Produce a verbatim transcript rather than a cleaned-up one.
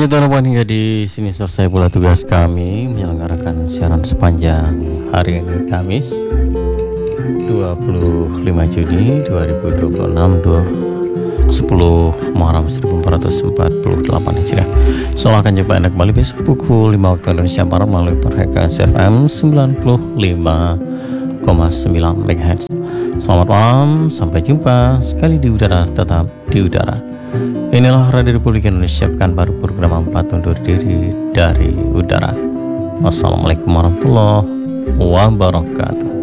Lanjut teman-teman, hingga di sini selesai pula tugas kami menyelenggarakan siaran sepanjang hari ini Kamis dua puluh lima Juni dua ribu dua puluh enam sepuluh Muharram seribu empat ratus empat puluh delapan Hijriah. Soal akan jumpa Anda kembali besok pukul lima waktu Indonesia Barat melalui frekuensi F M sembilan puluh lima koma sembilan MHz. Selamat malam, sampai jumpa sekali di udara, tetap di udara. Inilah Radio Republik Indonesia, Pekan Baru program empat undur diri dari udara. Wassalamualaikum warahmatullahi wabarakatuh.